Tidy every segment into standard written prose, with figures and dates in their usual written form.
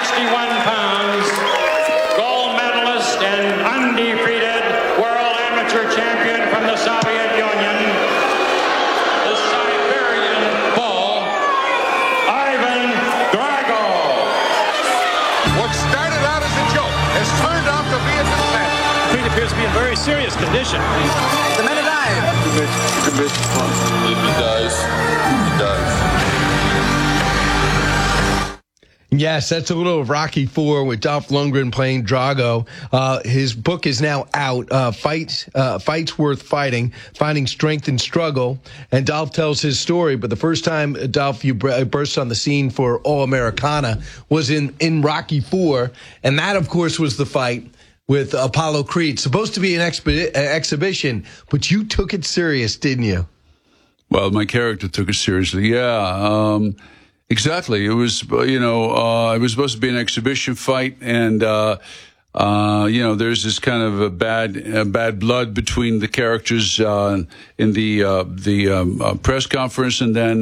61 pounds, gold medalist and undefeated world amateur champion from the Soviet Union, the Siberian Bull, Ivan Drago. What started out as a joke has turned out to be a disaster. Creed appears to be in very serious condition. The man alive. He does. He does. Yes, that's a little of Rocky IV with Dolph Lundgren playing Drago. His book is now out, Fights Worth Fighting, Finding Strength in Struggle. And Dolph tells his story, but the first time, Dolph, you burst on the scene for All-Americana was in Rocky IV. And that, of course, was the fight with Apollo Creed. Supposed to be an exhibition, but you took it serious, didn't you? Well, my character took it seriously, yeah. Exactly. It was, it was supposed to be an exhibition fight, and there's this kind of a bad blood between the characters in the press conference, and then,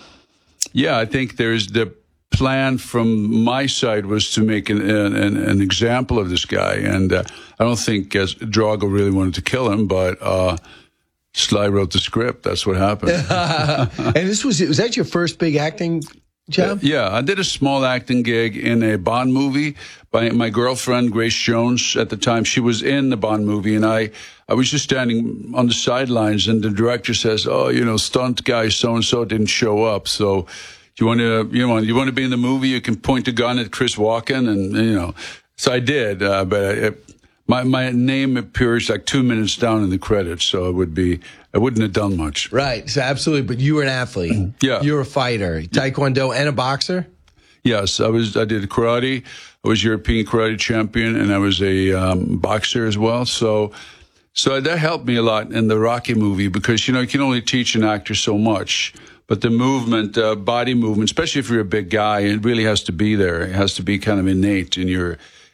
I think there's the plan from my side was to make an example of this guy, and I don't think Drago really wanted to kill him, but Sly wrote the script. That's what happened. And was that your first big acting job? Yeah, I did a small acting gig in a Bond movie by my girlfriend, Grace Jones, at the time. She was in the Bond movie, and I was just standing on the sidelines, and the director says, stunt guy so-and-so didn't show up, so you want to be in the movie, you can point a gun at Chris Walken, and, so I did, but my name appears like 2 minutes down in the credits, so I wouldn't have done much. Right, so absolutely. But you were an athlete. Yeah. You were a fighter, Taekwondo, and a boxer? Yes, I did karate. I was European karate champion, and I was a boxer as well. So that helped me a lot in the Rocky movie because, you can only teach an actor so much. But the movement, body movement, especially if you're a big guy, it really has to be there. It has to be kind of innate in your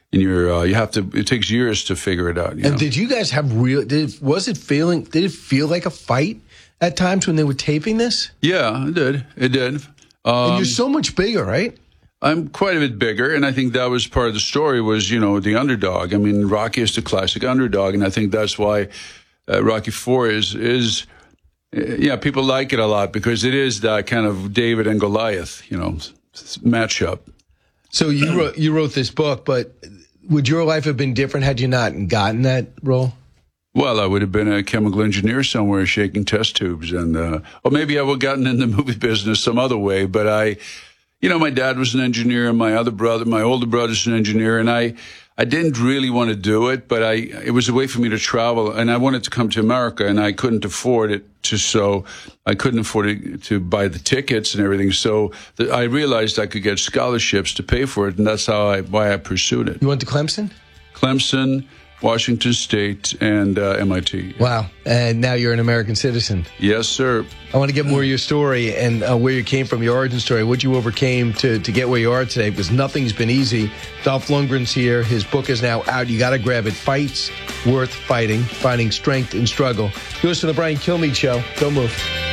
it takes years to figure it out. And did you guys have did it feel like a fight at times when they were taping this? Yeah, it did. And you're so much bigger, right? I'm quite a bit bigger, and I think that was part of the story was, the underdog. I mean, Rocky is the classic underdog, and I think that's why Rocky IV is people like it a lot because it is that kind of David and Goliath, matchup. So you wrote this book, but would your life have been different had you not gotten that role? Well, I would have been a chemical engineer somewhere shaking test tubes, and or maybe I would have gotten in the movie business some other way. But my dad was an engineer, and my older brother's an engineer, and I didn't really want to do it, but it was a way for me to travel, and I wanted to come to America, and I couldn't afford it I couldn't afford it to buy the tickets and everything. So I realized I could get scholarships to pay for it, and that's why I pursued it. You went to Clemson? Clemson, Washington State, and MIT. Wow. And now you're an American citizen. Yes, sir. I want to get more of your story and where you came from, your origin story, what you overcame to get where you are today, because nothing's been easy. Dolph Lundgren's here. His book is now out. You got to grab it. Fights Worth Fighting, Finding Strength in Struggle. You listen to the Brian Kilmeade Show. Don't move.